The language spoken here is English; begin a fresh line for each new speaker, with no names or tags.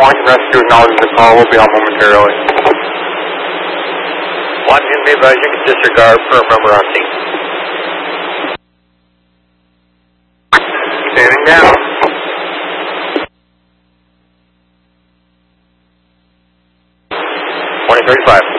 Washington Rescue acknowledges the call. We'll be on momentarily.
Washington, be advised you can disregard firm number on scene.
Standing down.
2035.